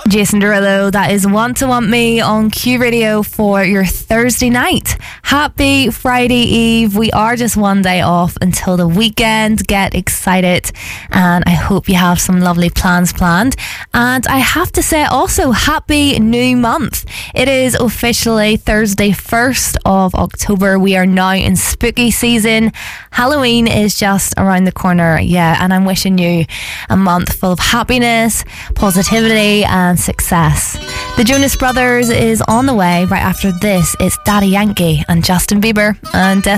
Jason Derulo, that is Want to Want Me on Q Radio for your Thursday night. Happy Friday Eve. We are just one day off until the weekend. Get excited, and I hope you have some lovely plans planned. And I have to say also, happy new month. It is officially Thursday 1st of October. We are now in spooky season. Halloween is just around the corner, yeah, and I'm wishing you a month full of happiness, positivity and success. The Jonas Brothers is on the way right after this. It's Daddy Yankee and Justin Bieber, and